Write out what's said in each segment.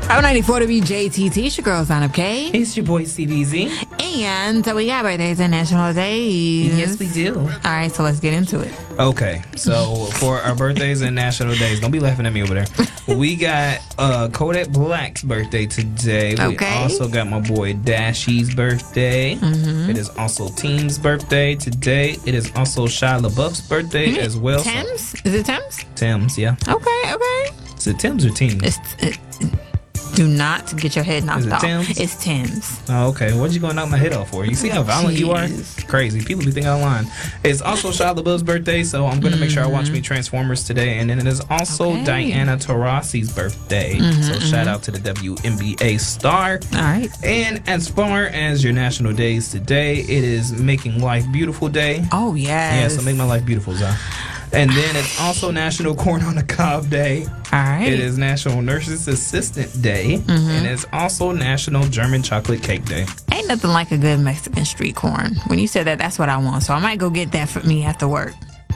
94 to be JTT. It's your girl, Sign Up K. It's your boy CBZ. And so we got birthdays and national days. Yes, we do. All right, so let's get into it. Okay, so for our birthdays and national days, don't be laughing at me over there. We got Kodak Black's birthday today. We also got my boy Dashy's birthday. Mm-hmm. It is also Team's birthday today. It is also Shia LaBeouf's birthday as well. Tim's? Is it Tim's? Tim's, yeah. Okay. Is it Tim's or Team's? Do not get your head knocked off. Tim's? It's Tim's. Oh, okay. What'd you gonna knock my head off for? You see how violent you are? Crazy. People be thinking I'm lying. It's also Shia LaBeouf's birthday, so I'm gonna make sure I watch me Transformers today. And then it is also Diana Taurasi's birthday. So shout out to the WNBA star. All right. And as far as your national days today, it is Making Life Beautiful Day. Oh, yes. Yeah, so make my life beautiful, Zah. And then it's also National Corn on the Cob Day. All right. It is National Nurses Assistant Day. And it's also National German Chocolate Cake Day. Ain't nothing like a good Mexican street corn. When you said that, that's what I want. So I might go get that for me after work.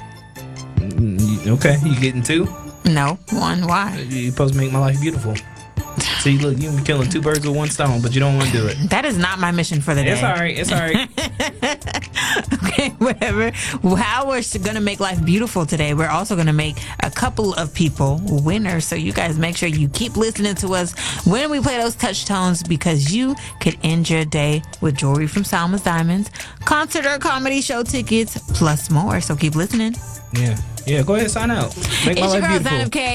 Okay, you getting two? No, one. Why? You're supposed to make my life beautiful. See, look, you've been killing two birds with one stone, but you don't want to do it. That is not my mission for the day. It's all right. Okay, whatever. How we're going to make life beautiful today, we're also going to make a couple of people winners. So you guys make sure you keep listening to us when we play those touch tones, because you could end your day with jewelry from Salma's Diamonds, concert or comedy show tickets, plus more. So keep listening. Yeah, go ahead, sign out. Make my life beautiful. It's your girl, Sign Up K.